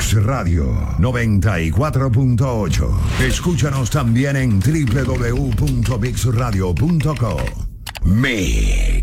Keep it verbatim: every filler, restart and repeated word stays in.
Mix Radio noventa y cuatro punto ocho. Escúchanos también en doble u doble u doble u punto mix radio punto com. Mix.